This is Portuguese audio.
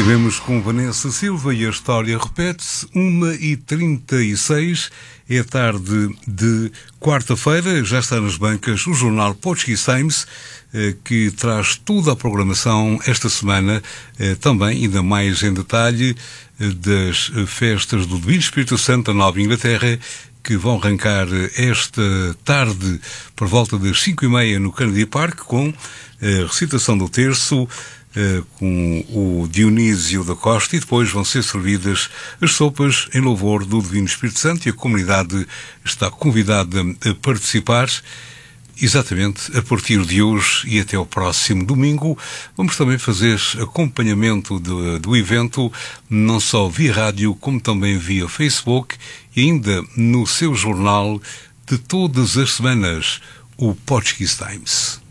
Estivemos com Vanessa Silva e a história repete-se. 1h36, é tarde de quarta-feira, já está nas bancas o jornal Portuguese Times, que traz toda a programação esta semana, também ainda mais em detalhe, das festas do Divino Espírito Santo da Nova Inglaterra, que vão arrancar esta tarde por volta das 5h30 no Kennedy Park, com a recitação do terço, com o Dionísio da Costa, e depois vão ser servidas as sopas em louvor do Divino Espírito Santo, e a comunidade está convidada a participar. Exatamente, a partir de hoje e até o próximo domingo, vamos também fazer acompanhamento do evento, não só via rádio, como também via Facebook, e ainda no seu jornal de todas as semanas, o Portuguese Times.